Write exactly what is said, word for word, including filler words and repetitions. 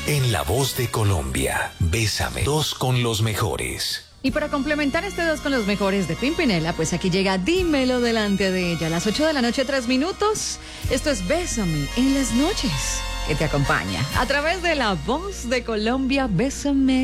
En La Voz de Colombia, Bésame, dos con los mejores. Y para complementar este dos con los mejores de Pimpinela, pues aquí llega Dímelo delante de ella. A las ocho de la noche, tres minutos. Esto es Bésame en las noches, que te acompaña a través de La Voz de Colombia. Bésame.